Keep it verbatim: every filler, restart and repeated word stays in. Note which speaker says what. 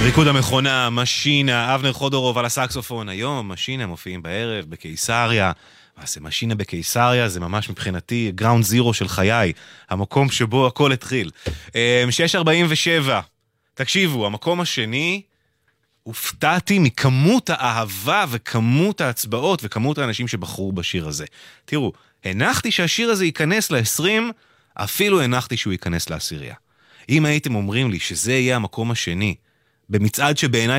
Speaker 1: ריקוד המכונה, משינה, אבנר חודורוב על הסקסופון. היום משינה מופיעים בערב בקיסריה. אז משינה בקיסריה זה ממש מבחינתי גראונד זירו של חיי, המקום שבו הכל התחיל. שש ארבעים ושבע, תקשיבו, המקום השני, הופתעתי מכמות האהבה וכמות ההצבעות וכמות האנשים שבחרו בשיר הזה. תראו, הנחתי שהשיר הזה ייכנס ל-עשרים, אפילו הנחתי שהוא ייכנס לעשירייה. אם הייתם אומרים לי שזה יהיה המקום השני, במצעד שבעיניי